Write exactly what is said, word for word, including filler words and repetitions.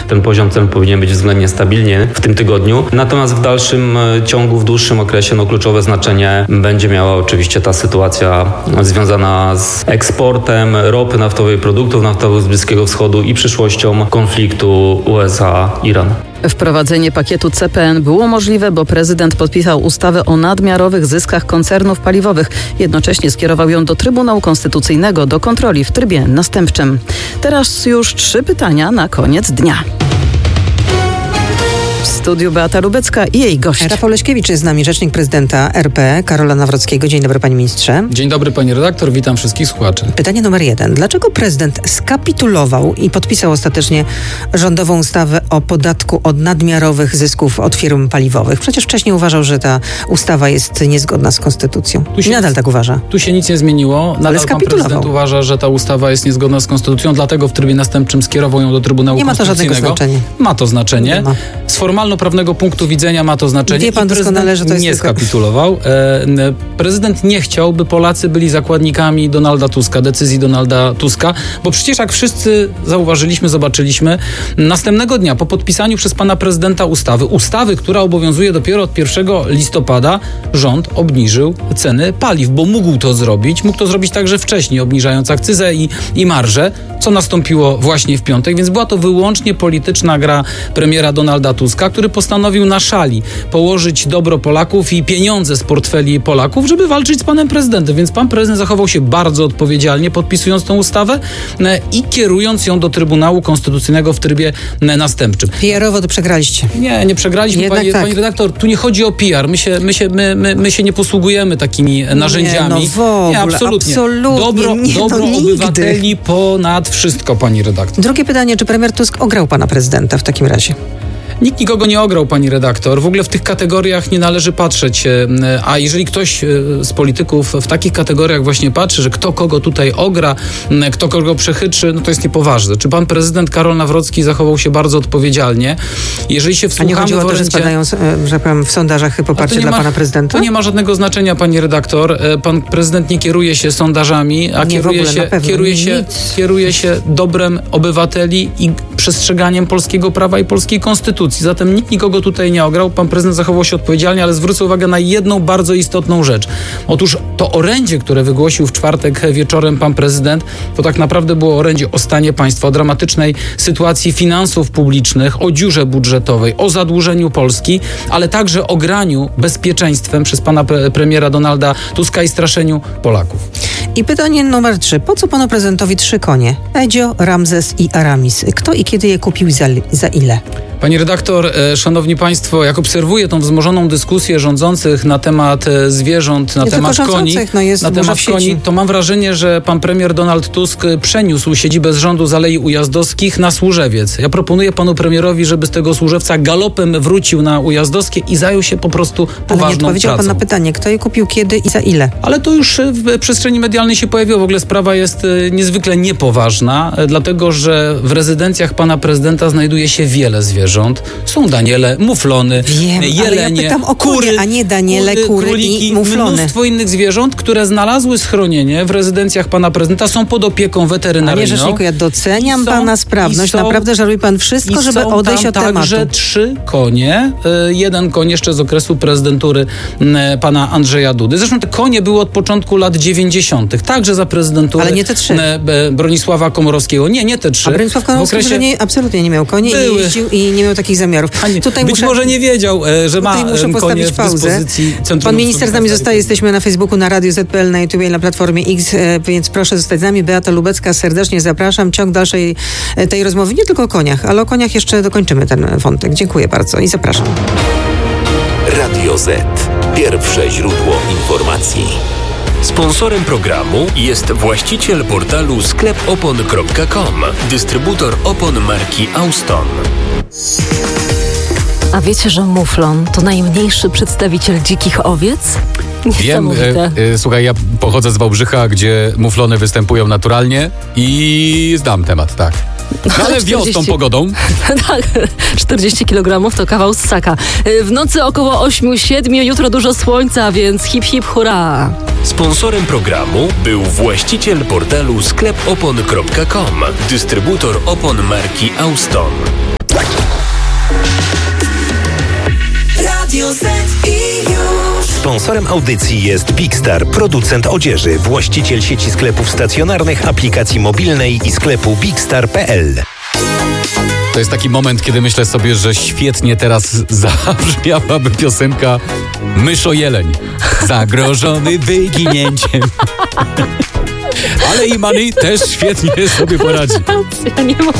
ten poziom cen powinien być względnie stabilnie w tym tygodniu. Natomiast w dalszym ciągu, w dłuższym okresie no, kluczowe znaczenie będzie miała oczywiście ta sytuacja związana z eksportem ropy naftowej, produktów naftowych z Bliskiego Wschodu i przyszłością konfliktu U S A-Iran. Wprowadzenie pakietu C P N było możliwe, bo prezydent podpisał ustawę o nadmiarowych zyskach koncernów paliwowych. Jednocześnie skierował ją do Trybunału Konstytucyjnego do kontroli w trybie następczym. Teraz już trzy pytania na koniec dnia. W studiu Beata Lubecka i jej gość. Rafał Leśkiewicz jest z nami, rzecznik prezydenta R P Karola Nawrockiego. Dzień dobry, panie ministrze. Dzień dobry, pani redaktor. Witam wszystkich słuchaczy. Pytanie numer jeden. Dlaczego prezydent skapitulował i podpisał ostatecznie rządową ustawę o podatku od nadmiarowych zysków od firm paliwowych? Przecież wcześniej uważał, że ta ustawa jest niezgodna z konstytucją. I nadal tak uważa. Tu się nic nie zmieniło. Nadal pan prezydent uważa, że ta ustawa jest niezgodna z konstytucją, dlatego w trybie następczym skierował ją do Trybunału nie Konstytucyjnego. Nie ma to żadnego znaczenia. Ma to znaczenie. Ma. Z formalno-prawnego punktu widzenia ma to znaczenie. Wie pan i doskonale, że to jest nie tylko... skapitulował. E, prezydent nie chciał, by Polacy byli zakładnikami Donalda Tuska, decyzji Donalda Tuska, bo przecież jak wszyscy zauważyliśmy, zobaczyliśmy, następnego dnia po podpisaniu przez pana prezydenta ustawy, ustawy, która obowiązuje dopiero od pierwszego listopada, rząd obniżył ceny paliw, bo mógł to zrobić. Mógł to zrobić także wcześniej, obniżając akcyzę i, i marżę, co nastąpiło właśnie w piątek, więc była to wyłącznie polityczna gra premiera Donalda Tuska, który postanowił na szali położyć dobro Polaków i pieniądze z portfeli Polaków, żeby walczyć z panem prezydentem. Więc pan prezydent zachował się bardzo odpowiedzialnie, podpisując tą ustawę i kierując ją do Trybunału Konstytucyjnego w trybie następczym. P R-owo to przegraliście. Nie, nie przegraliśmy, pani, tak. pani redaktor. Tu nie chodzi o P R. My się, my się, my, my, my się nie posługujemy takimi narzędziami. Nie, no w ogóle, nie, absolutnie. absolutnie. Dobro, nie, dobro no obywateli ponad wszystko, pani redaktor. Drugie pytanie, czy premier Tusk ograł pana prezydenta w takim razie? Nikt nikogo nie ograł, pani redaktor. W ogóle w tych kategoriach nie należy patrzeć. A jeżeli ktoś z polityków w takich kategoriach właśnie patrzy, że kto kogo tutaj ogra, kto kogo przechytrzy, no to jest niepoważne. Czy pan prezydent Karol Nawrocki zachował się bardzo odpowiedzialnie? Jeżeli się wsłuchamy... A nie chodziło o to, orędzie... że spadają, że powiem, w sondażach poparcie dla ma, pana prezydenta? To nie ma żadnego znaczenia, pani redaktor. Pan prezydent nie kieruje się sondażami, a nie, kieruje, ogóle, się, kieruje, się, kieruje się dobrem obywateli i przestrzeganiem polskiego prawa i polskiej konstytucji. Zatem nikt nikogo tutaj nie ograł. Pan prezydent zachował się odpowiedzialnie, ale zwrócę uwagę na jedną bardzo istotną rzecz. Otóż to orędzie, które wygłosił w czwartek wieczorem pan prezydent, to tak naprawdę było orędzie o stanie państwa, o dramatycznej sytuacji finansów publicznych, o dziurze budżetowej, o zadłużeniu Polski, ale także o graniu bezpieczeństwem przez pana pre- premiera Donalda Tuska i straszeniu Polaków. I pytanie numer trzy. Po co panu prezydentowi trzy konie? Edzio, Ramzes i Aramis. Kto i kiedy je kupił za, za ile? Pani redaktor, e, szanowni państwo, jak obserwuję tą wzmożoną dyskusję rządzących na temat e, zwierząt, na Nie temat koni, no jest na temat koni, to mam wrażenie, że pan premier Donald Tusk przeniósł siedzibę z rządu z Alei Ujazdowskich na Służewiec. Ja proponuję panu premierowi, żeby z tego Służewca galopem wrócił na Ujazdowskie i zajął się po prostu poważną Ale nie odpowiedział pracą. pan na pytanie, kto je kupił, kiedy i za ile? Ale to już w przestrzeni medialnej się pojawiło. W ogóle sprawa jest niezwykle niepoważna, dlatego że w rezydencjach pana prezydenta znajduje się wiele zwierząt. Są daniele, muflony, Wiem, jelenie, ale ja pytam o konie, kury, a nie daniele, kury, kury króliki, i muflony. Mnóstwo innych zwierząt, które znalazły schronienie w rezydencjach pana prezydenta, są pod opieką weterynaryjną. Panie rzeczniku, ja doceniam są, pana sprawność. są, Naprawdę żaruje pan wszystko, żeby są odejść tam od tematu. także trzy konie. Jeden koń jeszcze z okresu prezydentury pana Andrzeja Dudy. Zresztą te konie były od początku lat dziewięćdziesiątych. Także za prezydentury Ale nie te trzy. Bronisława Komorowskiego. Nie, nie te trzy. A Bronisław Komorowski okresie... nie, absolutnie nie miał konie, i nie jeździł i nie miał takich zamiarów. Pani, tutaj być muszę, może nie wiedział, że ma muszę konie w dyspozycji Centrum. Pan minister z nami zostaje, jesteśmy na Facebooku, na Radiu Z P L, na YouTube i na Platformie X, więc proszę zostać z nami. Beata Lubecka, serdecznie zapraszam. Ciąg dalszej tej rozmowy, nie tylko o koniach, ale o koniach jeszcze dokończymy ten wątek. Dziękuję bardzo i zapraszam. Radio Z. Pierwsze źródło informacji. Sponsorem programu jest właściciel portalu sklep opon kropka com, dystrybutor opon marki Auston. A wiecie, że muflon to najmniejszy przedstawiciel dzikich owiec? Wiem, e, e, słuchaj, ja pochodzę z Wałbrzycha, gdzie muflony występują naturalnie i znam temat, tak. No, ale wiosną pogodą. Tak, czterdzieści kilogramów to kawał ssaka. W nocy około osiem siedem, jutro dużo słońca, więc hip hip hurra. Sponsorem programu był właściciel portalu sklep opon kropka com, dystrybutor opon marki Auston. Radio Z i już. Sponsorem audycji jest Big Star, producent odzieży, właściciel sieci sklepów stacjonarnych, aplikacji mobilnej i sklepu bigstar kropka p l. To jest taki moment, kiedy myślę sobie, że świetnie teraz zabrzmiałaby piosenka Myszo-Jeleń. Zagrożony wyginięciem. Ale i Money też świetnie sobie poradzi. Ja nie mogę.